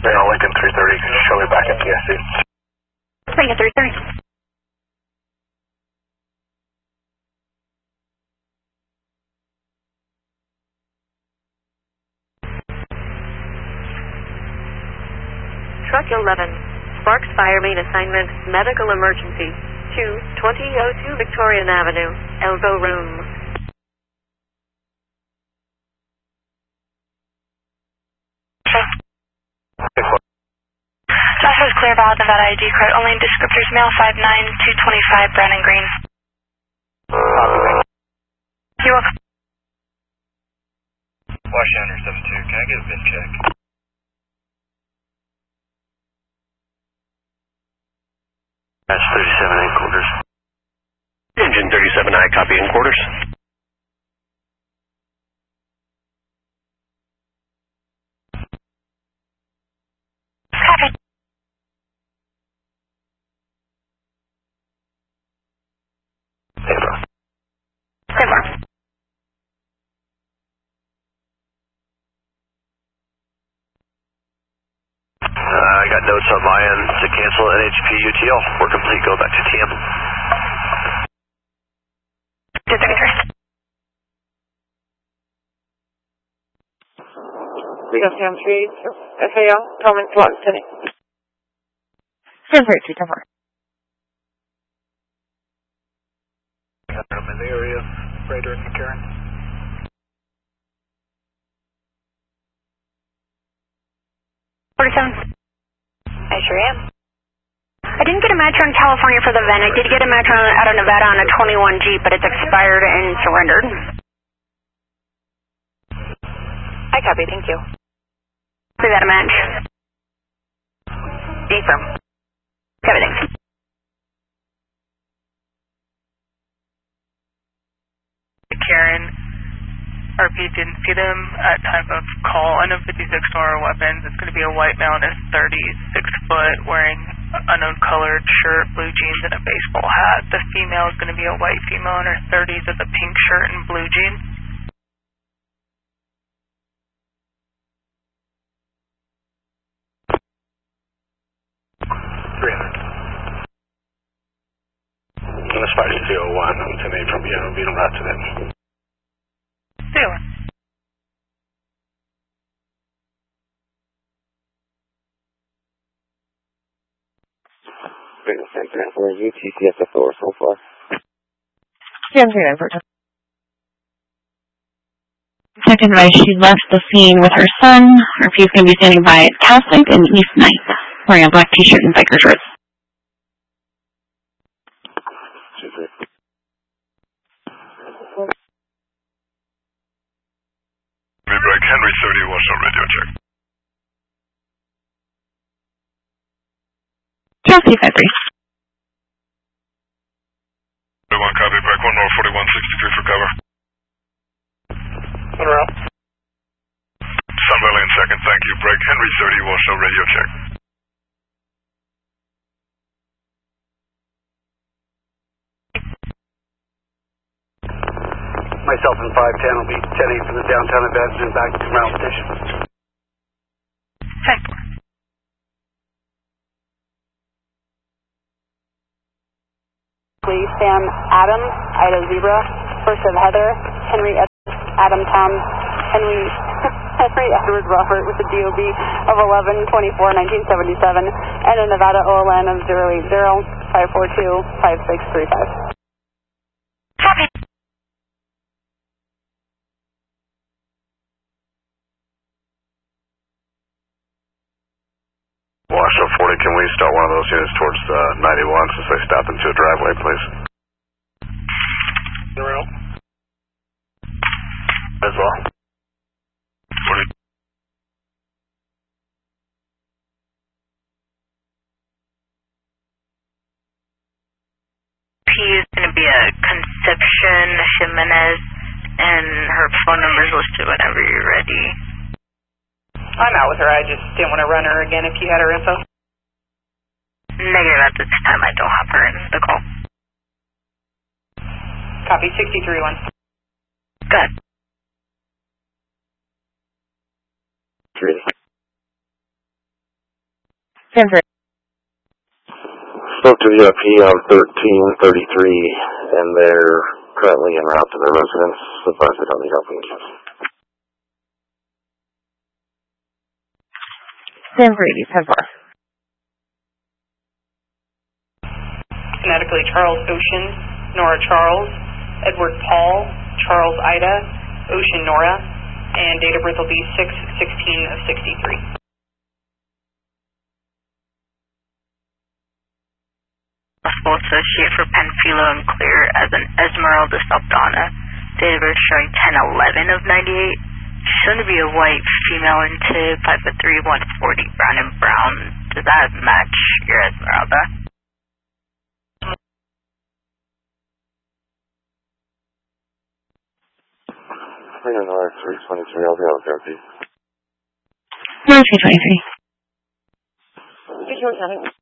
Lincoln 330, can you show me back at TSC? Lincoln 330. Truck 11, Sparks Fire Main Assignment, Medical Emergency, 2002 Victorian Avenue, Elbow Room. Southwest Clear Valid Nevada ID card, only descriptors, male 5'9", 225, brown and green. You're welcome. Washington 72, can I get a VIN check? That's 37 quarters. Engine 37I, copy in quarters. Copy. Stand by. I got notes on my end to cancel NHP UTL. We're complete. Go back to TM. 233. We got Sam 3, FAL, Common Slot City. Sam 3, 2, 4. I'm in the area, Raider and McCarran. I sure am. I didn't get a match on California for the VIN. I did get a match out of Nevada on a 21 Jeep, but it's expired and surrendered. I copy, thank you. We got a match. Confirm. Copy, thanks. Karen, RP didn't see them at time of call. I know 56 Nora weapons. It's going to be a white male in his 30s, 6 foot, wearing unknown colored shirt, blue jeans, and a baseball hat. The female is going to be a white female in her 30s with a pink shirt and blue jeans. That's 5201. I'm 10-8 from being on route to that. 01. Where are you? TCSF4 so far. Sam 3, 9, Detective advice, she left the scene with her son. Her is going to be standing by at Cal Site and East Ninth, wearing a black t-shirt and biker shorts. Break Henry 30, what's on radio check? Chelsea 53. 41 copy, break 1 more 4163 for cover. Monroe. Sun Valley in second, thank you. Break Henry 30, what's on radio check? Myself and 510 will be 10-8 from the downtown advance and back to Round Station. 10-4. Please, Sam Adam, Ida Zebra, first of Heather, Henry Adam Tom, Henry Edward Robert with a DOB of 11/24/1977, and a Nevada OLN of 080-542-5635. Copy. Washoe 40, can we start one of those units towards 91 since they stopped into a driveway, please? As well. 40. Is going to be a Conception Jimenez, and her phone number is listed whenever you're ready. I'm out with her. I just didn't want to run her again if you had her info. Negative at this time. I don't have her in the call. Copy 63-1. Good. 3. spoke to VIP on 1333, and they're currently en route to their residence. Advise they don't need help in the case. San Brady, 10-4. Phonetically, Charles Ocean, Nora Charles, Edward Paul, Charles Ida, Ocean Nora, and date of birth will be 6/16/63. Possible associate for Penfilo and Clear as an Esmeralda Saldana. Date of birth showing 10/11/98. She's going to be a white female in tip, 5'3", 140, brown and brown. Does that match your Esmeralda? North 323, I'll be out of therapy. North 323.